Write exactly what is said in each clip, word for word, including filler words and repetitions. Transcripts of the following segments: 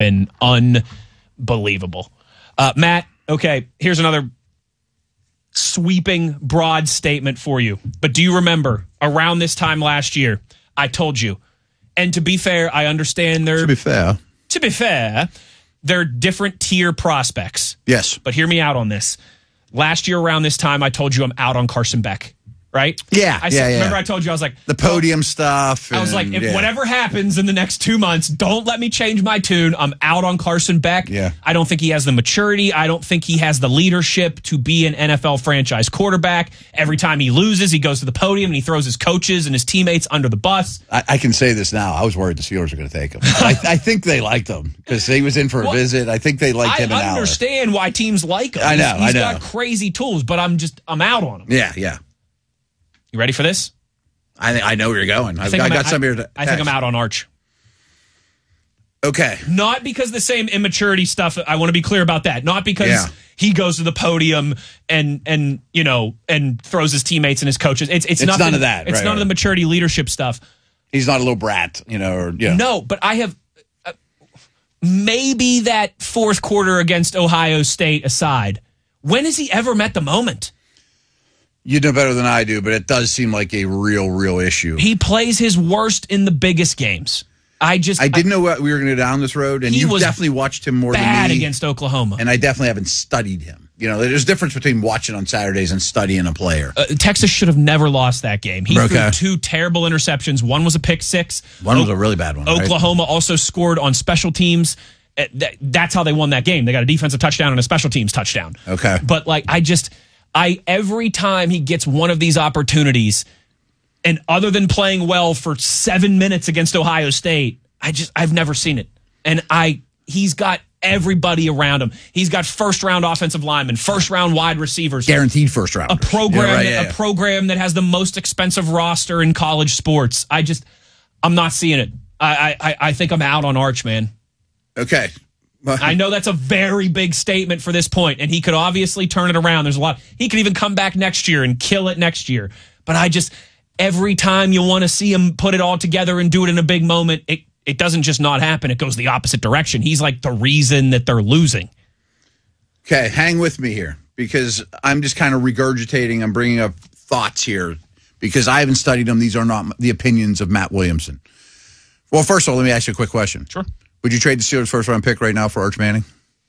been unbelievable. Uh, Matt, okay, here's another sweeping, broad statement for you. But do you remember around this time last year, I told you, and to be fair, I understand they're... To be fair. To be fair, they're different tier prospects. Yes. But hear me out on this. Last year around this time, I told you I'm out on Carson Beck. Right? Yeah, I yeah, said, yeah. Remember I told you, I was like... The podium well, stuff. I was like, if yeah. whatever happens in the next two months, don't let me change my tune. I'm out on Carson Beck. Yeah. I don't think he has the maturity. I don't think he has the leadership to be an N F L franchise quarterback. Every time he loses, he goes to the podium and he throws his coaches and his teammates under the bus. I, I can say this now. I was worried the Steelers were going to take him. I, I think they liked him because he was in for a well, visit. I think they liked him. I and understand why teams like him. I know, He's, he's I know. got crazy tools, but I'm just, I'm out on him. Yeah, yeah. You ready for this? I think I know where you're going. I've, I, I got I, some here. To I think I'm out on Arch. Okay. Not because the same immaturity stuff. I want to be clear about that. Not because yeah. he goes to the podium and and you know and throws his teammates and his coaches. It's it's, it's nothing, none of that. It's right, none right. of the maturity leadership stuff. He's not a little brat, you know. Or, you know. No, but I have uh, maybe that fourth quarter against Ohio State aside. When has he ever met the moment? You know better than I do, but it does seem like a real, real issue. He plays his worst in the biggest games. I just I didn't I, know what we were going to go down this road, and you definitely watched him more than me. Bad against Oklahoma, and I definitely haven't studied him. You know, there's a difference between watching on Saturdays and studying a player. Uh, Texas should have never lost that game. He okay. threw two terrible interceptions. One was a pick six. One o- was a really bad one. Oklahoma right? also scored on special teams. Uh, th- that's how they won that game. They got a defensive touchdown and a special teams touchdown. Okay, but like I just. I every time he gets one of these opportunities, and other than playing well for seven minutes against Ohio State, I just I've never seen it. And I he's got everybody around him. He's got first round offensive linemen, first round wide receivers, guaranteed first round. A program, yeah, right, yeah, yeah, yeah. a program that has the most expensive roster in college sports. I just I'm not seeing it. I I I think I'm out on Arch, man. Okay. I know that's a very big statement for this point, and he could obviously turn it around. There's a lot. He could even come back next year and kill it next year. But I just, every time you want to see him put it all together and do it in a big moment, it, it doesn't just not happen. It goes the opposite direction. He's like the reason that they're losing. Okay, hang with me here because I'm just kind of regurgitating. I'm bringing up thoughts here because I haven't studied them. These are not the opinions of Matt Williamson. Well, first of all, let me ask you a quick question. Sure. Would you trade the Steelers' first-round pick right now for Arch Manning?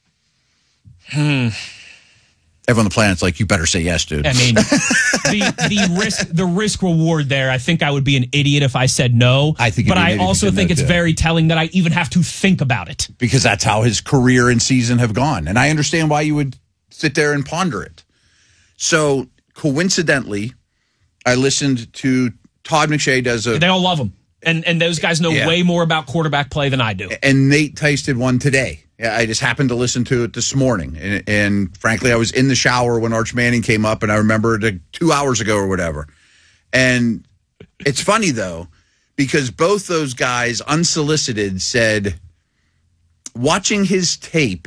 Hmm. Everyone on the planet's like, you better say yes, dude. I mean, the the risk the risk reward there. I think I would be an idiot if I said no. I think, but I also also think it's too. very telling that I even have to think about it because that's how his career and season have gone, and I understand why you would sit there and ponder it. So, coincidentally, I listened to Todd McShay does a. They all love him. And and those guys know yeah. way more about quarterback play than I do. And Nate Tice did one today. Yeah, I just happened to listen to it this morning. And, and frankly, I was in the shower when Arch Manning came up, and I remembered it two hours ago or whatever. And it's funny, though, because both those guys, unsolicited, said, watching his tape,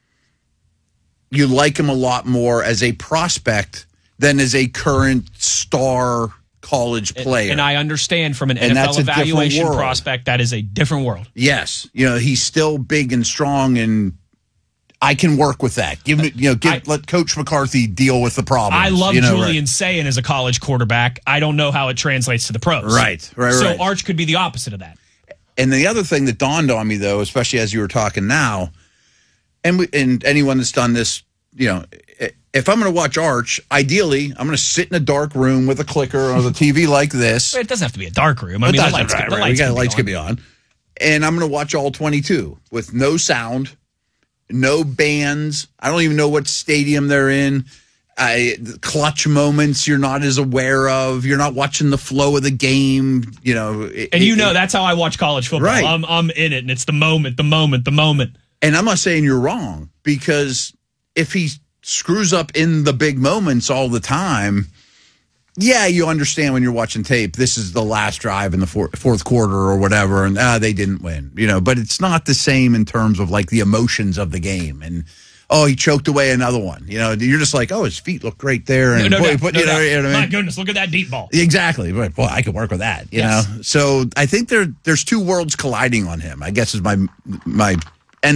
you like him a lot more as a prospect than as a current star college player. And, and I understand from an and N F L evaluation prospect, that is a different world. Yes. You know, he's still big and strong, and I can work with that. Give me, you know, give, I, let Coach McCarthy deal with the problem. I love you know, Julian right. Sayin as a college quarterback. I don't know how it translates to the pros. Right, right, so right. So Arch could be the opposite of that. And the other thing that dawned on me, though, especially as you were talking now, and we, and anyone that's done this, you know, if I'm going to watch Arch, ideally, I'm going to sit in a dark room with a clicker or the T V like this. It doesn't have to be a dark room. I mean, the lights, right, can, the right. lights, we got, can, lights be can be on. And I'm going to watch all twenty-two with no sound, no bands. I don't even know what stadium they're in. I, clutch moments you're not as aware of. You're not watching the flow of the game. You know, it, and you it, know that's how I watch college football. Right. I'm I'm in it, and it's the moment, the moment, the moment. And I'm not saying you're wrong, because if he screws up in the big moments all the time, yeah, you understand when you're watching tape, this is the last drive in the four, fourth quarter or whatever, and ah, they didn't win, you know. But it's not the same in terms of like the emotions of the game. And oh, he choked away another one. You know, you're just like, oh, his feet look great there, and no, no, boy, no, put, no, you know, no. you know what I mean? My goodness, look at that deep ball. Exactly. But boy, I could work with that. You yes. know, so I think there there's two worlds colliding on him, I guess is my my